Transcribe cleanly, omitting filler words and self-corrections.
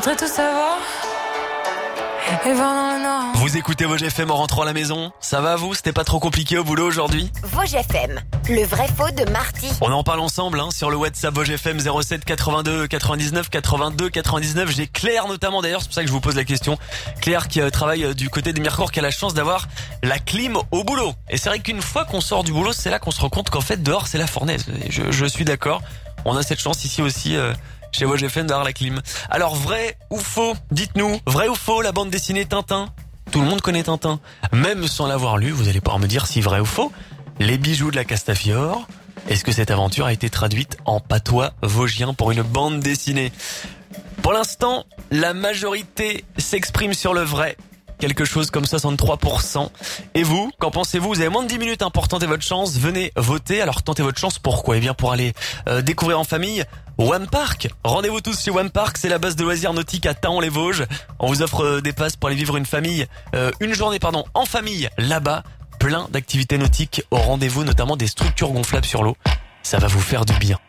voudrais tout savoir. Et voir dans le noir. Vous écoutez Vosges FM en rentrant à la maison. Ça va vous? C'était pas trop compliqué au boulot aujourd'hui? Vosges FM, le vrai faux de Marty. On en parle ensemble sur le WhatsApp Vosges FM 07 82 99 82 99. J'ai Claire notamment d'ailleurs, c'est pour ça que je vous pose la question. Claire qui travaille du côté des Mirecourt, qui a la chance d'avoir la clim au boulot. Et c'est vrai qu'une fois qu'on sort du boulot, c'est là qu'on se rend compte qu'en fait dehors c'est la fournaise. Je suis d'accord. On a cette chance ici aussi chez Vosges FM d'avoir la clim. Alors vrai ou faux? Dites-nous, vrai ou faux la bande dessinée Tintin? Tout le monde connaît Tintin. Même sans l'avoir lu, vous allez pouvoir me dire si vrai ou faux. Les bijoux de la Castafiore. Est-ce que cette aventure a été traduite en patois vosgien pour une bande dessinée? Pour l'instant, la majorité s'exprime sur le vrai. Quelque chose comme 63%. Et vous, qu'en pensez-vous? Vous avez moins de 10 minutes pour tenter votre chance. Venez voter. Alors tentez votre chance, pourquoi? Eh bien pour aller découvrir en famille One Park. Rendez-vous tous chez One Park, c'est la base de loisirs nautiques à Taon-les-Vosges. On vous offre des passes pour aller vivre une journée en famille là-bas. Plein d'activités nautiques au rendez-vous, notamment des structures gonflables sur l'eau. Ça va vous faire du bien.